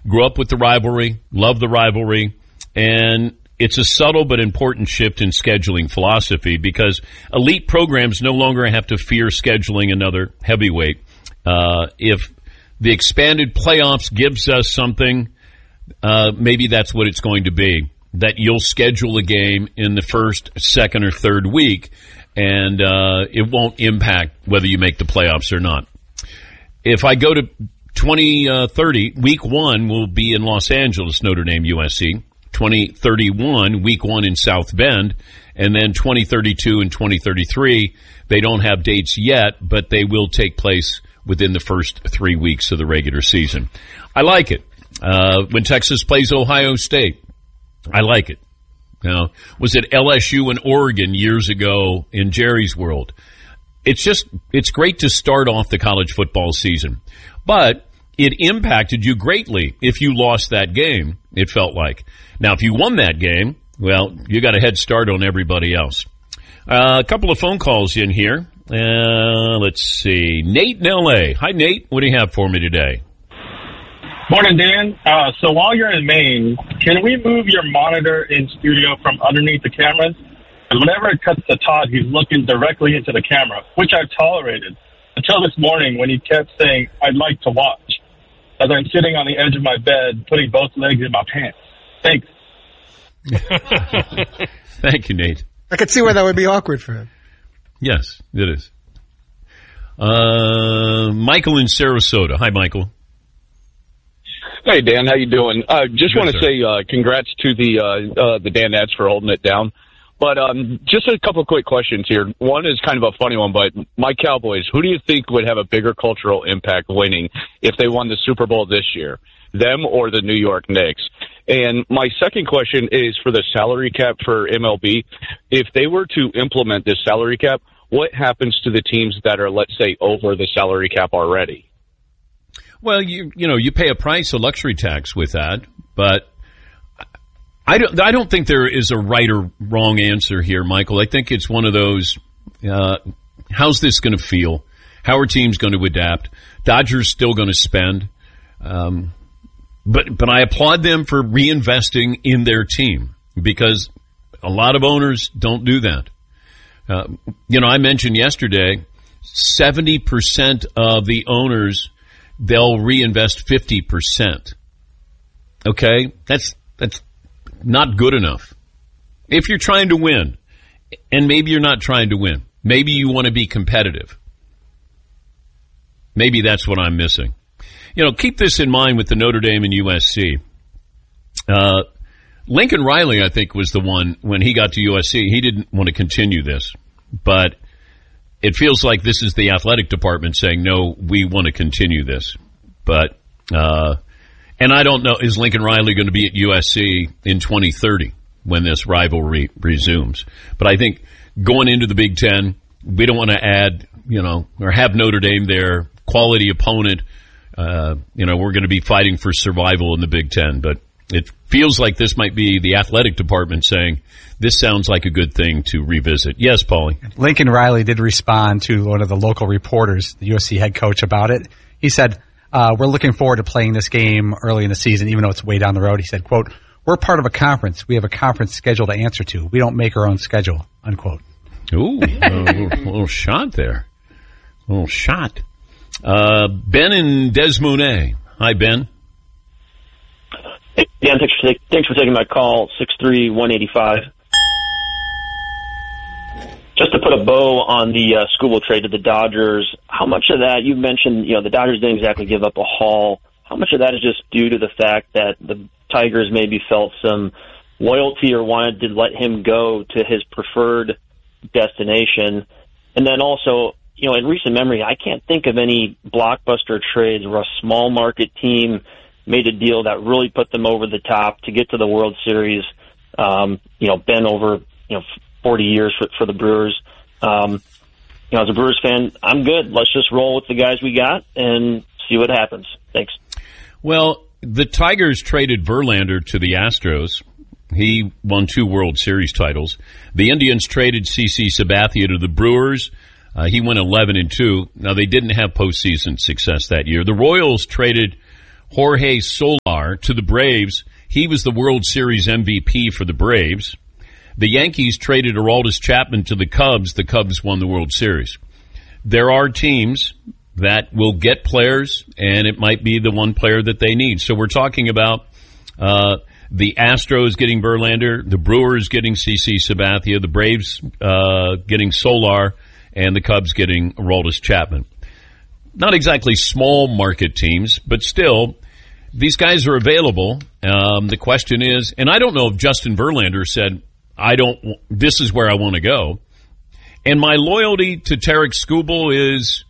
grew up with the rivalry, love the rivalry, and it's a subtle but important shift in scheduling philosophy because elite programs no longer have to fear scheduling another heavyweight. If the expanded playoffs gives us something, maybe that's what it's going to be, that you'll schedule a game in the first, second, or third week, and it won't impact whether you make the playoffs or not. If I go to 2030, week 1 will be in Los Angeles, Notre Dame, USC. 2031, week 1 in South Bend. And then 2032 and 2033, they don't have dates yet, but they will take place within the first 3 weeks of the regular season. I like it. When Texas plays Ohio State, I like it. Was it LSU and Oregon years ago in Jerry's world? It's great to start off the college football season. But it impacted you greatly if you lost that game, it felt like. Now, if you won that game, well, you got a head start on everybody else. A couple of phone calls in here. Let's see. Nate in L.A. Hi, Nate. What do you have for me today? Morning, Dan. So while you're in Maine, can we move your monitor in studio from underneath the cameras? And whenever it cuts to Todd, he's looking directly into the camera, which I've tolerated until this morning when he kept saying, "I'd like to watch," as I'm sitting on the edge of my bed, putting both legs in my pants. Thanks. Thank you, Nate. I could see why that would be awkward for him. Yes, it is. Michael in Sarasota. Hi, Michael. Hey, Dan, how you doing? Just want to say congrats to the Dan Nats for holding it down. But just a couple of quick questions here. One is kind of a funny one, but my Cowboys, who do you think would have a bigger cultural impact winning if they won the Super Bowl this year, them or the New York Knicks? And my second question is for the salary cap for MLB. If they were to implement this salary cap, what happens to the teams that are, let's say, over the salary cap already? Well, you pay a price, a luxury tax with that, but I don't think there is a right or wrong answer here, Michael. I think it's one of those, how's this going to feel? How are teams going to adapt? Dodgers still going to spend. But I applaud them for reinvesting in their team because a lot of owners don't do that. I mentioned yesterday, 70% of the owners, they'll reinvest 50%. Okay? That's not good enough. If you're trying to win, and maybe you're not trying to win, maybe you want to be competitive. Maybe that's what I'm missing. Keep this in mind with the Notre Dame and USC. Lincoln Riley, I think, was the one when he got to USC. He didn't want to continue this, but it feels like this is the athletic department saying, no, we want to continue this. But, and I don't know, is Lincoln Riley going to be at USC in 2030 when this rivalry resumes? But I think going into the Big Ten, we don't want to add, or have Notre Dame there, quality opponent. We're going to be fighting for survival in the Big Ten. But it feels like this might be the athletic department saying, this sounds like a good thing to revisit. Yes, Paulie. Lincoln Riley did respond to one of the local reporters, the USC head coach, about it. He said, we're looking forward to playing this game early in the season, even though it's way down the road. He said, quote, "We're part of a conference. We have a conference schedule to answer to. We don't make our own schedule," unquote. Ooh, a little shot there. A little shot. Ben in Des Moines. Hi, Ben. Hey, Dan, thanks for taking my call, 63185. Just to put a bow on the Skubal trade to the Dodgers, how much of that, you mentioned, the Dodgers didn't exactly give up a haul. How much of that is just due to the fact that the Tigers maybe felt some loyalty or wanted to let him go to his preferred destination? And then also, in recent memory, I can't think of any blockbuster trades where a small market team made a deal that really put them over the top to get to the World Series. Been over, 40 years for the Brewers. As a Brewers fan, I'm good. Let's just roll with the guys we got and see what happens. Thanks. Well, the Tigers traded Verlander to the Astros. He won 2 World Series titles. The Indians traded CC Sabathia to the Brewers. He went 11-2. Now, they didn't have postseason success that year. The Royals traded Jorge Soler Solar to the Braves. He was the World Series MVP for the Braves. The Yankees traded Aroldis Chapman to the Cubs. The Cubs won the World Series. There are teams that will get players, and it might be the one player that they need. So we're talking about the Astros getting Verlander, the Brewers getting CC Sabathia, the Braves getting Solar, and the Cubs getting Aroldis Chapman. Not exactly small market teams, but still, these guys are available. The question is, and I don't know if Justin Verlander said, this is where I want to go. And my loyalty to Tarek Skubal is,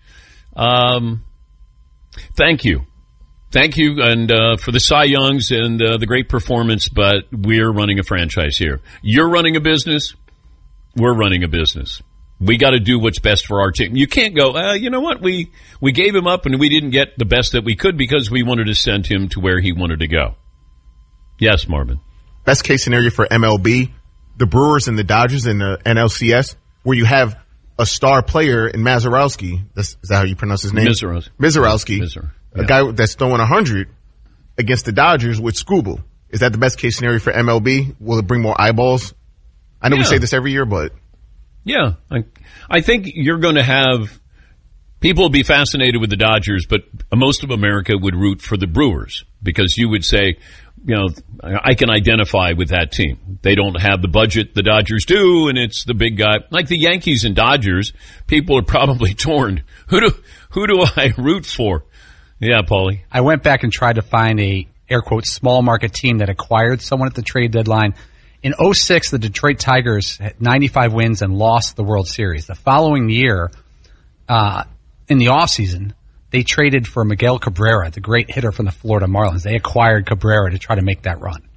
thank you. Thank you and for the Cy Youngs and the great performance, but we're running a franchise here. You're running a business. We're running a business. We got to do what's best for our team. You can't go, you know what, we gave him up and we didn't get the best that we could because we wanted to send him to where he wanted to go. Yes, Marvin. Best case scenario for MLB, the Brewers and the Dodgers in the NLCS, where you have a star player in Mazeroski. Is that how you pronounce his name? Mazeroski. A guy that's throwing 100 against the Dodgers with Skubal. Is that the best case scenario for MLB? Will it bring more eyeballs? I know we say this every year, but... Yeah, I think you're going to have people will be fascinated with the Dodgers, but most of America would root for the Brewers because you would say, you know, I can identify with that team. They don't have the budget the Dodgers do, and it's the big guy. Like the Yankees and Dodgers, people are probably torn. Who do I root for? Yeah, Paulie. I went back and tried to find a, air quotes, small market team that acquired someone at the trade deadline. In 2006, the Detroit Tigers had 95 wins and lost the World Series. The following year, in the offseason, they traded for Miguel Cabrera, the great hitter from the Florida Marlins. They acquired Cabrera to try to make that run.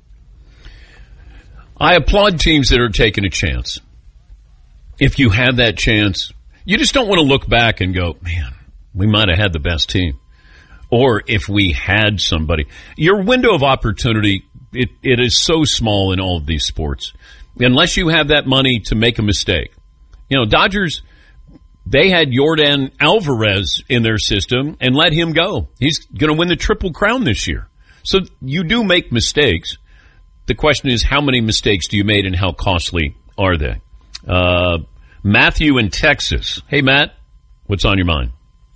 I applaud teams that are taking a chance. If you had that chance, you just don't want to look back and go, man, we might have had the best team. Or if we had somebody. Your window of opportunity, it is so small in all of these sports. Unless you have that money to make a mistake. You know, Dodgers, they had Yordan Alvarez in their system and let him go. He's going to win the Triple Crown this year. So you do make mistakes. The question is, how many mistakes do you make and how costly are they? Matthew in Texas. Hey, Matt, what's on your mind?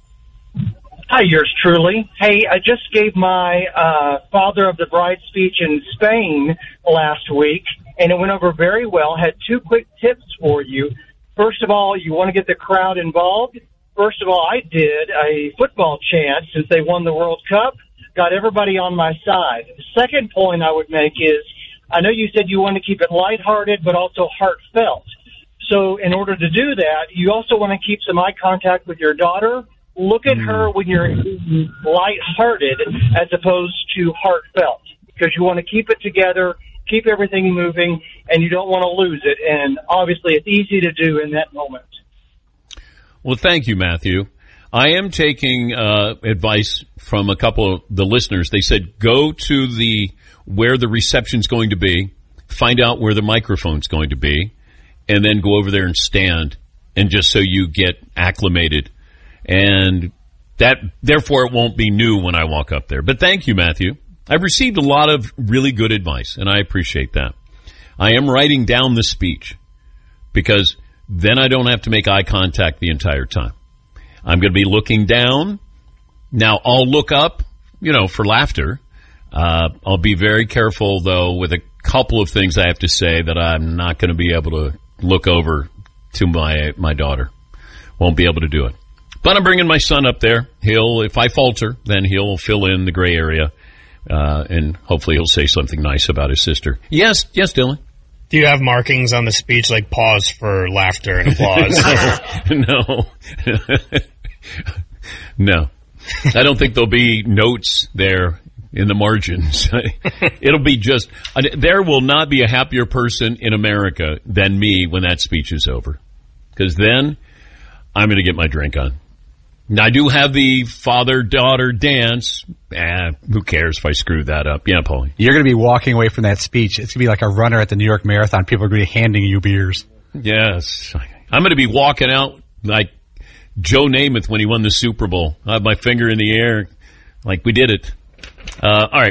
Hi, yours truly. Hey, I just gave my Father of the Bride speech in Spain last week, and it went over very well. Had two quick tips for you. First of all, you want to get the crowd involved. First of all, I did a football chant since they won the World Cup. Got everybody on my side. The second point I would make is, I know you said you want to keep it lighthearted but also heartfelt. So in order to do that, you also want to keep some eye contact with your daughter. Look at her when you're lighthearted as opposed to heartfelt, because you want to keep it together, keep everything moving, and you don't want to lose it. And obviously it's easy to do in that moment. Well, thank you, Matthew. I am taking advice from a couple of the listeners. They said go to where the reception's going to be, find out where the microphone's going to be, and then go over there and stand, and just so you get acclimated. And that, therefore, it won't be new when I walk up there. But thank you, Matthew. I've received a lot of really good advice, and I appreciate that. I am writing down the speech because then I don't have to make eye contact the entire time. I'm going to be looking down. Now, I'll look up, for laughter. I'll be very careful, though, with a couple of things I have to say that I'm not going to be able to look over to my daughter. Won't be able to do it. But I'm bringing my son up there. If I falter, then he'll fill in the gray area, and hopefully he'll say something nice about his sister. Yes, Dylan. Do you have markings on the speech, like pause for laughter and applause? No. I don't think there'll be notes there in the margins. It'll be just, there will not be a happier person in America than me when that speech is over. Because then I'm going to get my drink on. Now, I do have the father-daughter dance. Who cares if I screw that up? Yeah, Paulie. You're going to be walking away from that speech. It's going to be like a runner at the New York Marathon. People are going to be handing you beers. Yes. I'm going to be walking out like Joe Namath when he won the Super Bowl. I have my finger in the air like we did it. All right.